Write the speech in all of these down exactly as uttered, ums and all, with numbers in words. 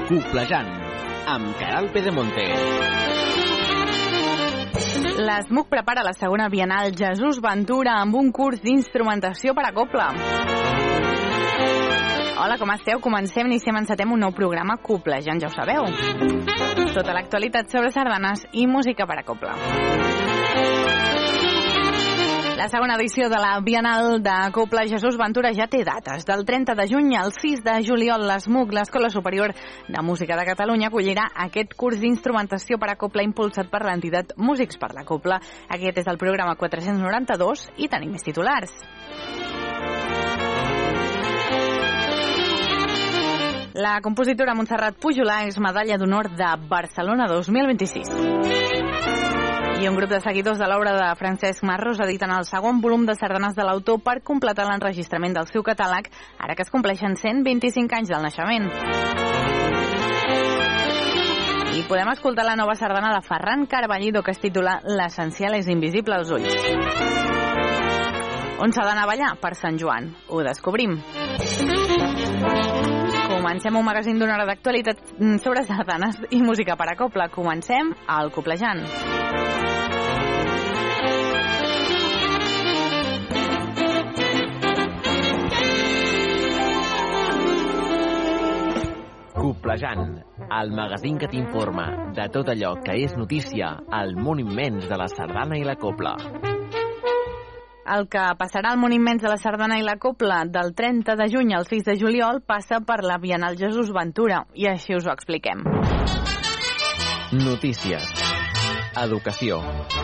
Coplejant, amb Caral Pedemonte. L'ESMUC prepara la segona Bienal Jesús Ventura amb un curs d'instrumentació per a cobla. Hola, com esteu? Comencem, iniciem, encetem un nou programa Coplejant, ja ho sabeu. Tota l'actualitat sobre sardanes i música per a cobla. La segona edició de la Bienal de Cobla Jesús Ventura ja té dates. Del trenta de juny al sis de juliol, l'ESMUC, l'Escola Superior de Música de Catalunya, acollirà aquest curs d'instrumentació per a cobla impulsat per l'entitat Músics per la Cobla. Aquest és el programa quatre-cents noranta-dos i tenim més titulars. La compositora Montserrat Pujolà és medalla d'honor de Barcelona dos mil vint-i-sis. I un grup de seguidors de l'obra de Francesc Marros editen el segon volum de sardanes de l'autor per completar l'enregistrament del seu catàleg, ara que es compleixen cent vint-i-cinc anys del naixement. I podem escoltar la nova sardana de Ferran Carballido, que es titula L'essencial és invisible als ulls. On s'ha d'anar a ballar? Per Sant Joan. Ho descobrim. Comencem un magazín d'una hora d'actualitat sobre sardanes i música per a cobla. Comencem al Coplejant. Coplejant, el magazín que t'informa de tot allò que és notícia al món immens de la sardana i la cobla. El que passarà al món immens de la sardana i la cobla del trenta de juny al sis de juliol passa per la Bienal Jesús Ventura, i així us ho expliquem. Notícies. Educació.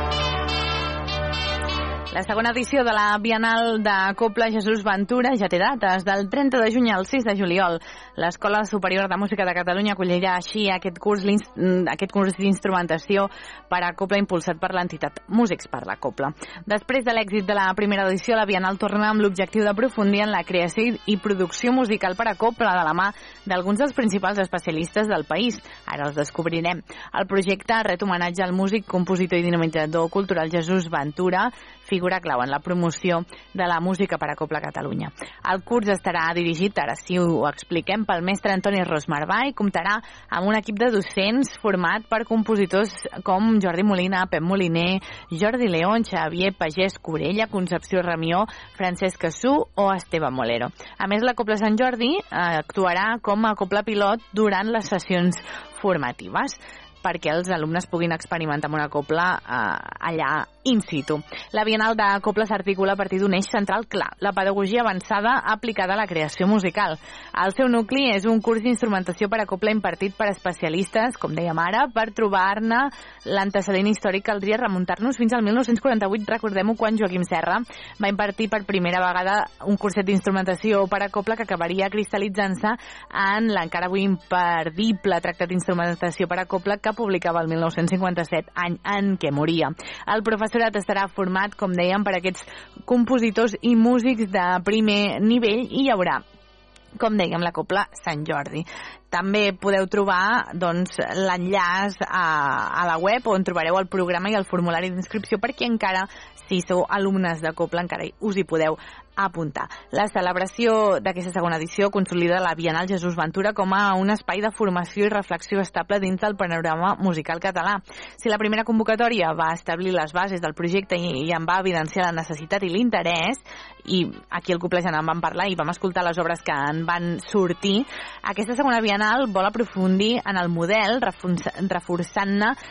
La segona edició de la Bienal de Cobla Jesús Ventura ja té dates. Del trenta de juny al sis de juliol, l'Escola Superior de Música de Catalunya acollirà així aquest curs, aquest curs d'instrumentació per a cobla impulsat per l'entitat Músics per la Cobla. Després de l'èxit de la primera edició, la Bienal torna amb l'objectiu d'aprofundir en la creació i producció musical per a cobla de la mà d'alguns dels principals especialistes del país. Ara els descobrirem. El projecte ret homenatge al músic, compositor i dinamitzador cultural Jesús Ventura, figura clau en la promoció de la música per a cobla a Catalunya. El curs estarà dirigit, ara sí ho expliquem, pel mestre Antoni Ros Marbà i comptarà amb un equip de docents format per compositors com Jordi Molina, Pep Moliner, Jordi León, Xavier Pagès Corella, Concepció Ramió, Francesc Cassú o Esteve Molero. A més, la Cobla Sant Jordi eh, actuarà com a cobla pilot durant les sessions formatives perquè els alumnes puguin experimentar amb una cobla eh, allà in situ. La Bienal de Cobla s'articula a partir d'un eix central clar, la pedagogia avançada aplicada a la creació musical. El seu nucli és un curs d'instrumentació per a cobla impartit per especialistes, com dèiem ara. Per trobar-ne l'antecedent històric caldria remuntar-nos fins al mil nou-cents quaranta-vuit, recordem-ho, quan Joaquim Serra va impartir per primera vegada un curset d'instrumentació per a cobla que acabaria cristal·litzant-se en l'encara avui imperdible tractat d'instrumentació per a cobla que publicava el mil nou-cents cinquanta-set, any en què moria. El professorat estarà format, com dèiem, per aquests compositors i músics de primer nivell i hi haurà, com dèiem, la Cobla Sant Jordi. També podeu trobar doncs, l'enllaç a, a la web on trobareu el programa i el formulari d'inscripció perquè encara, si sou alumnes de cobla, encara us hi podeu apuntar. La celebració d'aquesta segona edició consolida la Bienal Jesús Ventura com a un espai de formació i reflexió estable dins del panorama musical català. Si la primera convocatòria va establir les bases del projecte i, i en va evidenciar la necessitat i l'interès, i aquí al Coplejant en vam parlar i vam escoltar les obres que en van sortir, aquesta segona Bienal vol aprofundir en el model, reforçant-ne